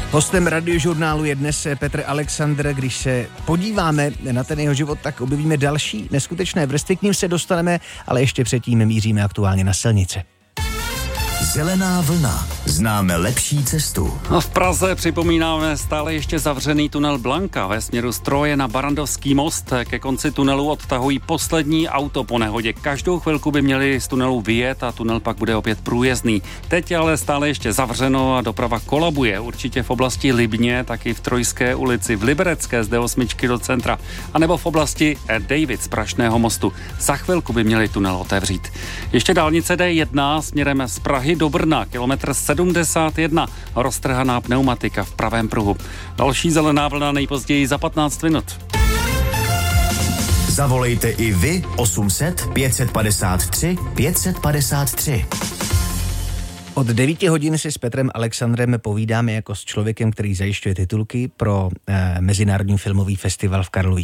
Hostem Radiožurnálu je dnes Petr Alexandr. Když se podíváme na ten jeho život, tak objevíme další neskutečné vrstvy, k nim se dostaneme, ale ještě předtím míříme aktuálně na silnice. Zelená vlna. Známe lepší cestu. A v Praze připomínáme stále ještě zavřený tunel Blanka ve směru Stroje na Barrandovský most. Ke konci tunelu odtahují poslední auto po nehodě. Každou chvilku by měli z tunelu vyjet a tunel pak bude opět průjezdný. Teď ale stále ještě zavřeno a doprava kolabuje. Určitě v oblasti Libně, taky v Trojské ulici, v Liberecké z D8 do centra, anebo v oblasti David z Prašného mostu. Za chvilku by měli tunel otevřít. Ještě dálnice D1 směrem z Prahy do Brna, kilometr 71, roztrhaná pneumatika v pravém pruhu. Další zelená vlna nejpozději za 15 minut. Zavolejte i vy 800 553 553. Od 9 hodin si s Petrem Alexandrem povídáme jako s člověkem, který zajišťuje titulky pro Mezinárodní filmový festival v Karlových